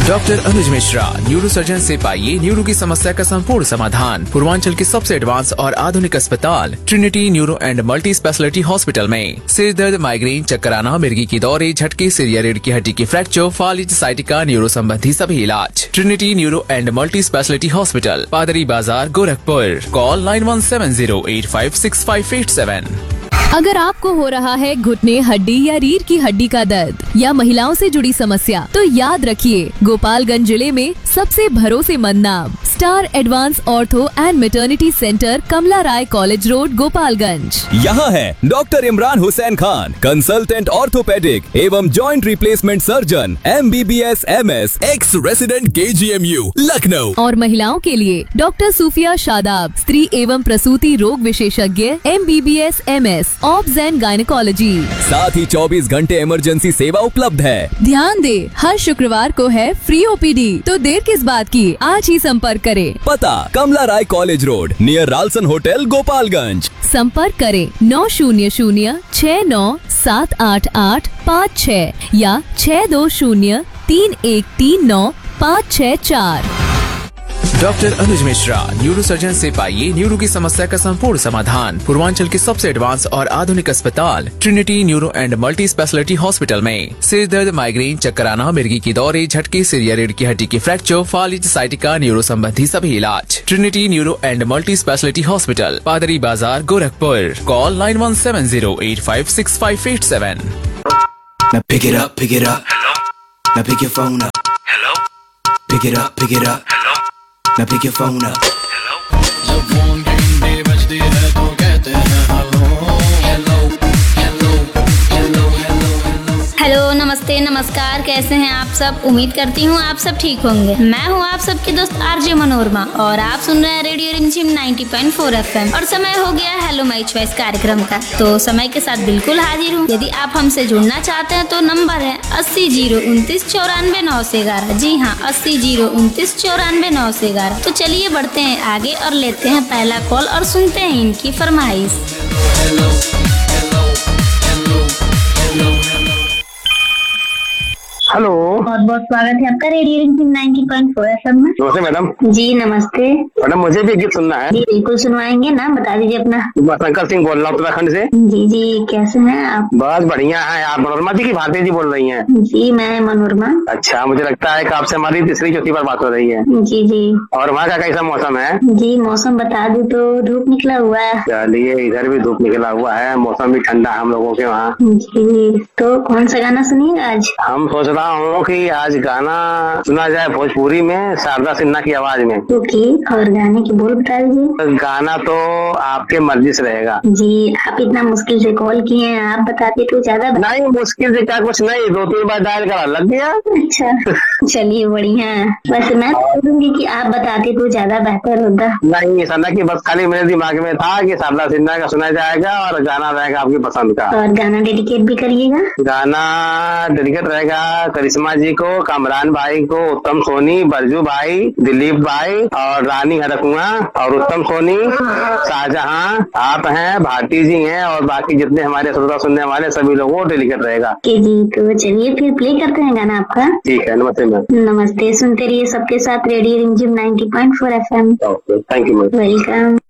Doctor अनुज Mishra, neuro surgeon से पाइए neuro की समस्या का संपूर्ण समाधान। पूर्वांचल के सबसे एडवांस और आधुनिक अस्पताल Trinity neuro and multi speciality hospital में सिर दर्द, माइग्रेन, चक्कर आना, मिर्गी की दौरे, झटके, सिर या रीढ़ की हड्डी की फ्रैक्चर, फालिज, साइटिका, न्यूरो संबंधी सभी इलाज। Trinity neuro and multi speciality hospital, पादरी बाजार, गोरखपुर। कॉल 9170856587। अगर आपको हो रहा है घुटने, हड्डी या रीढ़ की हड्डी का दर्द या महिलाओं से जुड़ी समस्या, तो याद रखिए गोपालगंज जिले में सबसे भरोसेमंद नाम star advance ortho and maternity centre, Kamala Rai college road, Gopalganj. यहाँ है doctor Imran Hussain Khan, consultant orthopaedic एवं joint replacement surgeon, MBBS MS, x resident KGMU Lucknow. और महिलाओं के लिए डॉक्टर सूफिया शादाब, स्त्री एवं प्रसूति रोग विशेषज्ञ, MBBS MS, obs and gynaecology. साथ ही 24 घंटे इमरजेंसी सेवा उपलब्ध है। ध्यान दे, हर शुक्रवार को है फ्री OPD, तो देर किस बात की, आज ही संपर्क करें। पता कमला राय college road, near Ralson hotel, Gopalganj. संपर्क करें 900-69-78856 या 620-3139-564। डॉक्टर अनुज मिश्रा, न्यूरो सर्जन से पाइए न्यूरो की समस्या का संपूर्ण समाधान। पूर्वांचल के सबसे एडवांस और आधुनिक अस्पताल Trinity neuro and multi speciality hospital में सिर दर्द, माइग्रेन, चक्कर आना, मिर्गी की दौरे, झटके, सिर या रीढ़ की हड्डी की फ्रैक्चर, फालिज, साइटिका, न्यूरो संबंधी सभी इलाज। Trinity neuro and multi speciality hospital, पादरी बाजार, Gorakhpur. Call 9170856587। Now pick it up, pick it up. Hello. Now pick your phone up. Hello. Pick it up, pick it up. Hello. Now pick your phone up. Hello. जब phone की घंटी बजती है तो कहते हैं hello hello hello hello hello hello, नमस्ते, नमस्कार। कैसे हैं आप सब? उम्मीद करती हूँ आप सब ठीक होंगे। मैं हूँ आप सबकी दोस्त RJ मनोरमा और आप सुन रहे हैं रेडियो रिमझिम 90.4 FM। और समय हो गया है हेलो माय चॉइस कार्यक्रम का, तो समय के साथ बिल्कुल हाजिर हूँ। यदि आप हमसे जुड़ना चाहते हैं तो नंबर है 80-029-94-911। जी हाँ, 80-029-94-911। तो चलिए बढ़ते हैं आगे और लेते हैं पहला कॉल और सुनते हैं इनकी फरमाइश। हेलो, बहुत बहुत स्वागत है आपका रेडियो रिमझिम 90.4 FM में। नमस्ते मैडम। जी नमस्ते मैडम, मुझे भी गीत सुनना है। जी बिल्कुल सुनवाएंगे। नाम बता दीजिए अपना। मैं शंकर सिंह बोल रहा हूँ उत्तराखंड से। जी जी, कैसे हैं आप? बस बढ़िया है। आप मनोरमा जी की भारती जी बोल रही हैं? जी मैं मनोरमा। अच्छा, मुझे लगता है कि आपसे हमारी तीसरी चौथी बार बात हो रही है। जी जी। और वहाँ का कैसा मौसम है? जी मौसम बता दूं तो धूप निकला हुआ है। चलिए, इधर भी धूप निकला हुआ है, मौसम भी ठंडा है हम लोगों के वहाँ। जी, तो कौन सा गाना सुनिए आज? हम सोच रहा हूँ कि आज गाना सुना जाए भोजपुरी में, शारदा सिन्हा की आवाज में। ओके, और गाने की बोल बता दीजिए। गाना तो आपके मर्जी से रहेगा। जी, आप इतना मुश्किल से कॉल किए हैं, आप बताते तो ज्यादा। नहीं, मुश्किल से क्या, कुछ नहीं, 2-3 बार डायल करा लग गया। अच्छा, चलिए बढ़िया है। वैसे मैं बोलूंगी कि आप बताते तो ज्यादा बेहतर होता। नहीं, ऐसा ना कि बस खाली मेरे दिमाग में था कि शारदा सिन्हा का सुना जाएगा और गाना रहेगा आपकी पसंद का। और गाना डेडिकेट भी करिएगा। गाना डेडिकेट रहेगा करिश्मा जी को, कामरान भाई को, उत्तम सोनी, बरजू भाई, दिलीप भाई और रानी हरकुआ और उत्तम सोनी, शाहजहां, आप हैं, भारती जी हैं और बाकी जितने हमारे श्रोता सुनने वाले सभी लोगों को डेडिकेट रहेगा। जी, तो चलिए फिर प्ले करते हैं गाना आपका। ठीक है, नमस्ते मैम। नमस्ते, सुनते रहिए सबके साथ रेडियो रिमझिम 90.4 FM। Thank you ma'am. Welcome.